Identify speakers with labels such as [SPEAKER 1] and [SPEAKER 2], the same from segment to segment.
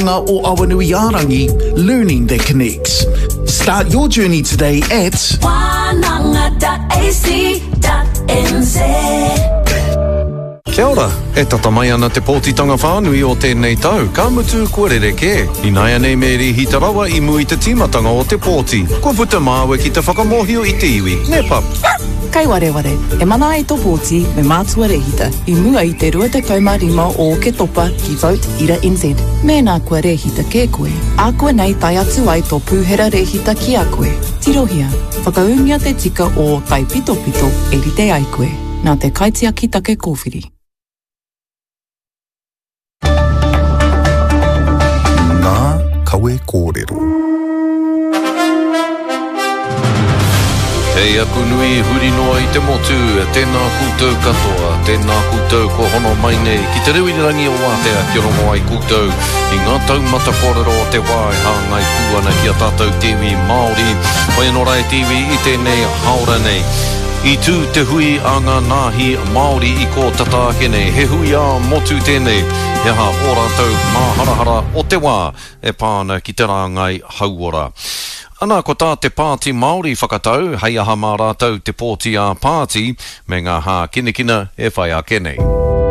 [SPEAKER 1] taonga o Awanuiarangi, learning that connects. Start your journey today at wananga.ac.nz.
[SPEAKER 2] Kia ora, e tata mai ana te pōtitanga whānui o tēnei tau. Ka mutu kōrere kē. I nai anei me rihi te rawa I mui te timatanga o te pōti. Kua puta māwe ki te whakamohio I te iwi. Ne pap.
[SPEAKER 3] Kai wareware, e mana ai tō pōti me mātua rehita. I mua I te 25 o ke topa ki Vote Ira NZ. Mēnā kua rehita kē koe. A koe nei tai atu ai tō pūhera rehita ki a koe. Tirohia, whakaungia te tika o tai pito pito e rite ai koe. Nā te kaitia ki take kōwhiri.
[SPEAKER 4] Kawe kōrero.
[SPEAKER 2] Hei aku nui huri noa I te motu, tēnā koutou katoa, tēnā koutou ko hono mai nei, ki te rewirangi o Wātea ki rongo ai koutou, I ngā taumata kōrero o te wai, hāngai pūana ki a tātou tiwi Māori, hoi anō rai tiwi I tēnei haora nei. I tū te hui a ngā nāhi Māori I ko tataake nei, he hui a motu tēnei, he ha o rātou māharahara o te wā, e pāna ki te rāngai hauora. Ana ko tā te pāti Māori whakatau, hei aha mā rātou te pōti a pāti, me ngā hā kinekina e whai a kenei.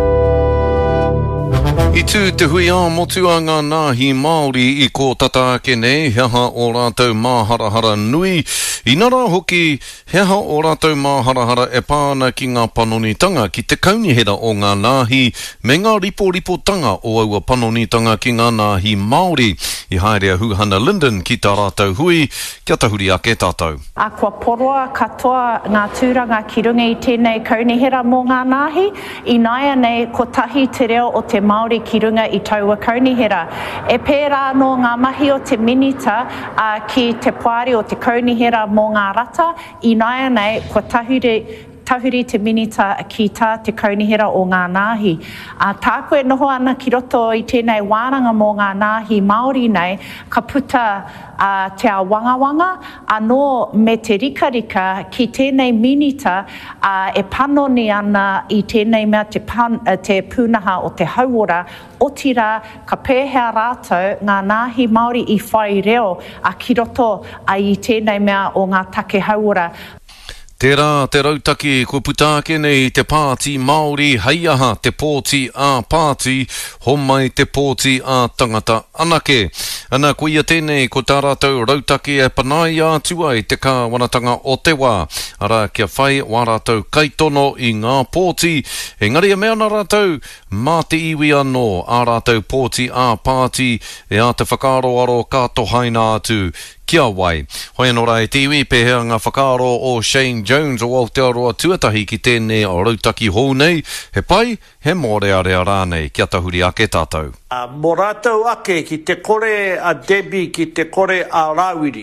[SPEAKER 2] I tū te hui a motu a ngā nāhi Māori I ko tataake nei, he aha o rātou māharahara nui, I nara hoki, he aha o rātou māharahara e pāna ki ngā panonitanga ki te kaunihera o ngā nāhi me ngā ripo-ripotanga o aua panonitanga ki ngā nāhi Māori. I haerea Huhana Linden ki tā rātou hui, kia tahuri ake tātou.
[SPEAKER 5] A kua poroa katoa ngā tūranga ki runga I tēnei kaunihera mō ngā nāhi, I naia nei ko tahi te reo o te Māori ki runga I taua kaunihera. E pērā no ngā mahi o te minita ki te poari o te kaunihera mō ngā rata, I naia nei ko tahuri te minita ki tā te kaunihera o ngā nāhi. Tā koe noho ana ki roto I tēnei wānanga mō ngā nāhi Māori nei, ka puta te wangawanga, anō me te rika ki tēnei minita e panoni ana I tēnei mea te pūnaha o te hauora, o tira ka pēhea rātou ngā nāhi Māori I whai reo ki roto I tēnei mea o ngā take hauora.
[SPEAKER 2] Tērā te rautaki ko putaake nei te pāti Māori, hei aha te pōti a pāti, homai te pōti a tangata anake. Ana ko ia tēnei ko tā rātou rautaki e panai atu ai te kāwanatanga o te wā. Ara kia whai wā rātou kaitono I ngā pōti. Engari a mea na rātou, mā te iwi anō a rātou pōti a pāti e a te whakaroaro kāto haina atu. Kia wai. Hoi anō rai tiwi pēhea ngā whakaro o Shane Jones o Aotearoa tuatahi ki tēnei o rautaki hou nei. He pai, he mōrearea rānei. Kia tahuri ake tātou.
[SPEAKER 6] Mō rātou ake ki te kore a Debbie ki te kore a Rawiri.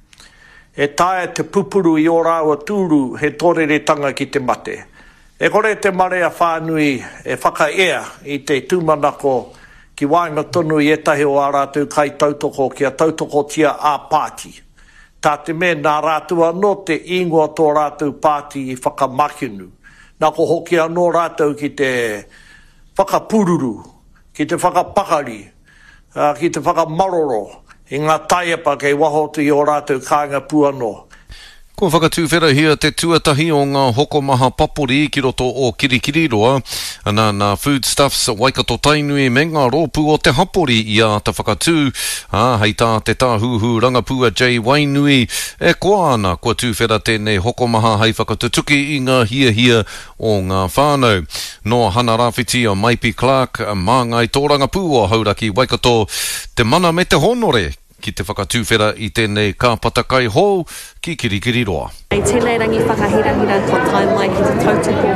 [SPEAKER 6] E tae te pupuru I o rāua tūru he tōreretanga ki te mate. E kore te marea whānui e whakaea I te tūmanako ki wainga tonu I etahi o a rātou kai tautoko ki a tautoko tia a pāti. Tā te me nā rātou anō te ingoa tō rātou pāti I whakamakinu. Nā ko hoki anō rātou ki te whakapururu, ki te whakapakari, ki te whakamaroro, I ngā taiapa kei wahotu I o rātou kāinga puanō.
[SPEAKER 2] Ko whakatūwhera hia te tuatahi o ngā hokomaha papori ki roto o Kirikiriroa, ana ngā foodstuffs Waikato Tainui me ngā rōpū o te hapori I a te whakatū, hei tā te tāhuhu rangapua J. Wainui, e koa ana kua tūwhera tēnei hokomaha hei whakatutuki I ngā hia o ngā whānau. No hana rāwhiti o Maipi Clark, māngai tō rangapū o Hauraki Waikato, te mana me te honore, ki te whakatūwhera I tēnei kāpatakai hou ki Kirikiriroa.
[SPEAKER 7] Tēnei rangi whakahirahira ko tai mai ki te tautoko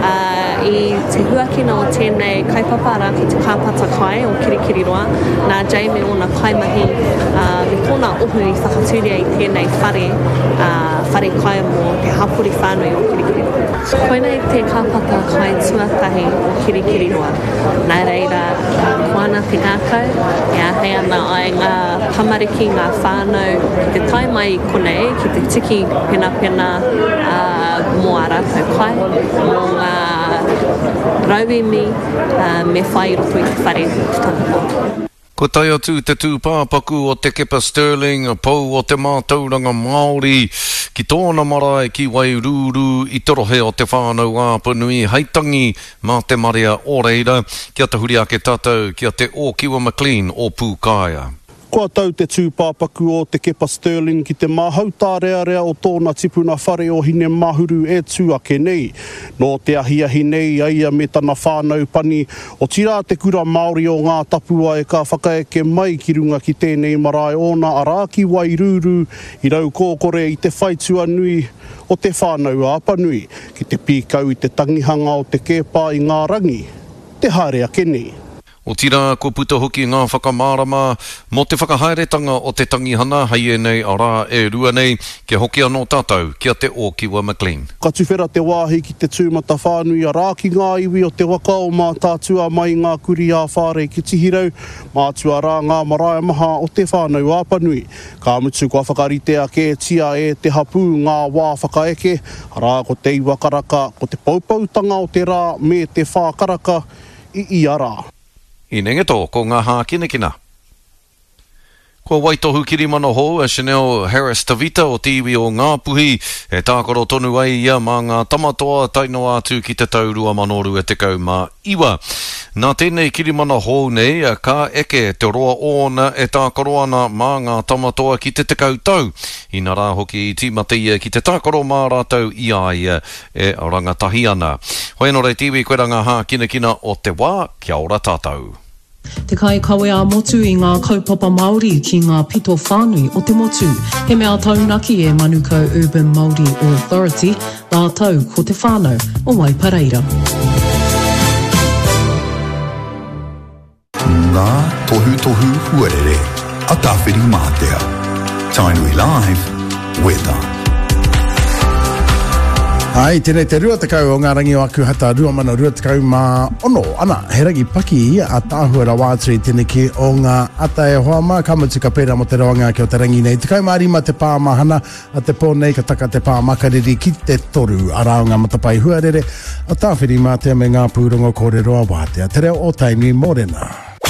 [SPEAKER 7] I te huakina o tēnei kaipapara ki te kāpatakai o Kirikiriroa. Nā Jamie o nā kaimahi me tōna ohu I whakatūria I tēnei whare kai mō te hapuri whānui o Kirikiriroa. Koinei te kāpata kai tuatahi o Kirikiriroa. Nā reira, koana te ngākau, hei ana ai ngā tamariki, ngā whānau, ki te tai mai I konei, ki te tiki pena mō a rātou kai, mō ngā rauimi me whai roto I te whare tutapoko.
[SPEAKER 2] Ko tai atu te tūpāpaku o te kepa Sterling, pou o te mātauranga Māori, ki tōna marae ki Wairuru, i torohe o te whānau āpanui, heitangi mā te Maria o reira, kia te huri ake tātou, kia te o Kiwa McLean o Pūkāia.
[SPEAKER 8] Kua tau te tūpāpaku o te kepa Sterling ki te mahauta rea o tōna tipuna whare o hine mahuru e tū ake nei. Nō te ahi nei aia me tana whānau pani o tira te kura Māori o ngā tapua e ka whakaeke mai ki runga ki tēnei marae ona arā ki Wairuru i rau kōkore i te whaitua nui o te whānau āpanui ki te pīkau i te tangihanga o te kepa i ngā rangi. Te haere ake nei.
[SPEAKER 2] O tira, ko puta hoki ngā whakamārama mo te whakahaeretanga o te tangihana hei e nei a rā e rua nei kia hoki anō tātou kia te o Kiwa McLean.
[SPEAKER 8] Ka tuwhera te wāhi ki te tūmata whānui a rā ki ngā iwi o te waka o mā tātua mai ngā kuri a whāre ki tihirau, mātua rā ngā marae maha o te whānau āpanui. Ka mutu kua whakarite ake tia e te hapu ngā wā whakaeke, rā ko te iwa karaka, ko te paupautanga o te rā me te whākaraka i ara.
[SPEAKER 2] I nengeto, ko ngā hā kinekina. Ko waitohu kirimana ho a Chanel Harris Tavita o te iwi o Ngāpuhi e tākoro tonu ai ia mā ngā tamatoa taino atu ki te tau 2019. Nā tēnei kirimana ho nei ka eke te roa ona e tākoro ana mā ngā tamatoa ki te tekau tau. Ina rā hoki i tīmata ia ki te tākoro mā rātau ia e rangatahi ana. Hoi anō rei tiwi koe ranga hā kinekina o te wā, kia ora tātou.
[SPEAKER 9] Te kai kawe a motu i ngā kaupapa Māori ki ngā pito whānui o te motu. He mea taunaki e Manukau Urban Māori Authority, nā tau ko te whānau o Waipareira.
[SPEAKER 4] Ngā tohu huarere, a tāwhiri mātea. Tainui Live, weather.
[SPEAKER 10] Ai, tēnei te rua tekau o ngā rangi o aku hata rua mana rua tekau mā ono. Ana, he rangi paki ia a tāhua rawātri tēnei ki o ngā ata e hoa mā kamutu ka pēra mo te roanga ki o te rangi nei. Tekau mā rima te pā mahana a te pōnei ka taka te pā makariri ki te toru a rao ngā matapai huarere a tāwhiri mātea me ngā pūrongo kōrero a wātea. Te reo o taimi mōrena.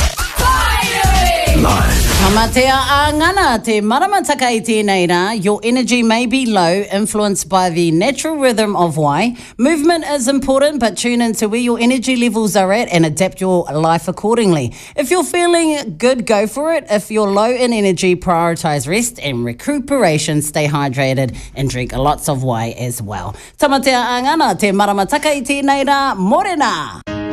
[SPEAKER 4] Live.
[SPEAKER 11] Tamatea a ngana te maramataka i tēnei rā. Your energy may be low, influenced by the natural rhythm of why. Movement is important, but tune into where your energy levels are at and adapt your life accordingly. If you're feeling good, go for it. If you're low in energy, prioritise rest and recuperation. Stay hydrated and drink lots of why as well. Tamatea a ngana te maramataka i tēnei rā. Morena!